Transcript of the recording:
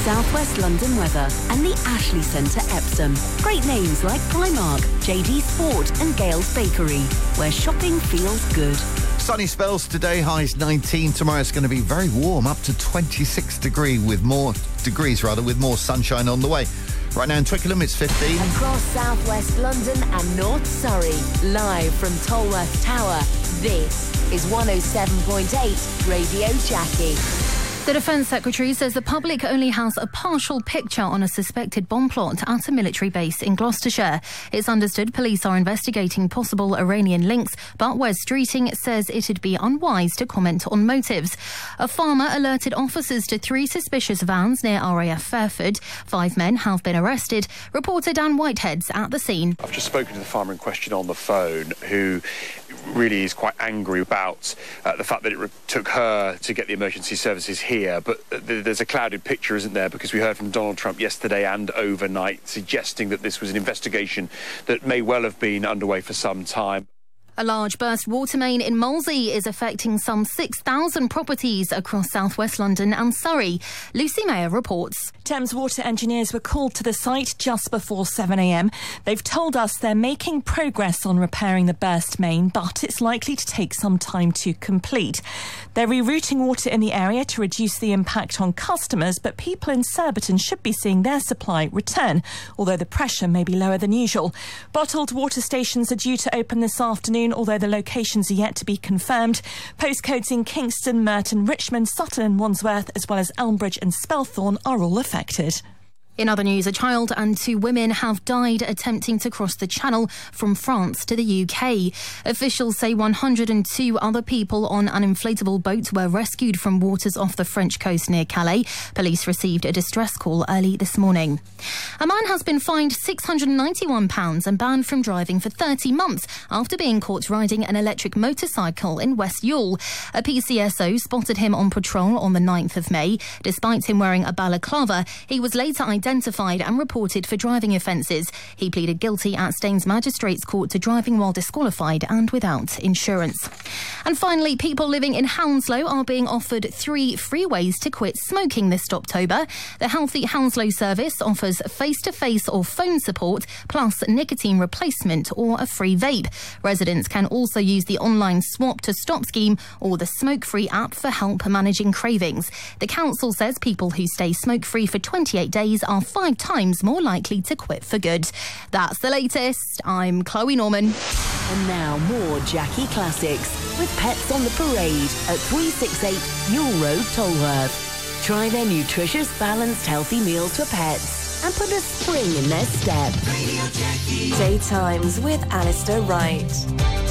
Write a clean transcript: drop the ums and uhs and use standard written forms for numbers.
South West London weather and the Ashley Centre Epsom. Great names like Primark, JD Sport and Gale's Bakery, where shopping feels good. Sunny spells today, highs 19. Tomorrow it's going to be very warm, up to 26 degrees with more sunshine on the way. Right now in Twickenham it's 15. Across South West London and North Surrey, live from Tolworth Tower, this is 107.8 Radio Jackie. The Defence Secretary says the public only has a partial picture on a suspected bomb plot at a military base in Gloucestershire. It's understood police are investigating possible Iranian links, but Wes Streeting says it'd be unwise to comment on motives. A farmer alerted officers to 3 suspicious vans near RAF Fairford. 5 men have been arrested. Reporter Dan Whitehead's at the scene. I've just spoken to the farmer in question on the phone, who really is quite angry about the fact that it took her to get the emergency services here. But there's a clouded picture, isn't there? Because we heard from Donald Trump yesterday and overnight suggesting that this was an investigation that may well have been underway for some time. A large burst water main in Molesey is affecting some 6,000 properties across southwest London and Surrey. Lucy Mayer reports. Thames Water engineers were called to the site just before 7 a.m. They've told us they're making progress on repairing the burst main, but it's likely to take some time to complete. They're rerouting water in the area to reduce the impact on customers, but people in Surbiton should be seeing their supply return, although the pressure may be lower than usual. Bottled water stations are due to open this afternoon, although the locations are yet to be confirmed. Postcodes in Kingston, Merton, Richmond, Sutton and Wandsworth, as well as Elmbridge and Spelthorne, are all affected. In other news, a child and 2 women have died attempting to cross the Channel from France to the UK. Officials say 102 other people on an inflatable boat were rescued from waters off the French coast near Calais. Police received a distress call early this morning. A man has been fined £691 and banned from driving for 30 months after being caught riding an electric motorcycle in West Youghal. A PCSO spotted him on patrol on the 9th of May. Despite him wearing a balaclava, he was later identified and reported for driving offences. He pleaded guilty at Staines Magistrates Court to driving while disqualified and without insurance. And finally, people living in Hounslow are being offered 3 free ways to quit smoking this October. The Healthy Hounslow service offers face-to-face or phone support, plus nicotine replacement or a free vape. Residents can also use the online Swap to Stop scheme or the Smoke-Free app for help managing cravings. The council says people who stay smoke-free for 28 days are 5 times more likely to quit for good. That's the latest. I'm Chloe Norman. And now more Jackie Classics with Pets on the Parade at 368 Ewell Road, Tolworth. Try their nutritious, balanced, healthy meals for pets and put a spring in their step. Daytimes with Alistair Wright.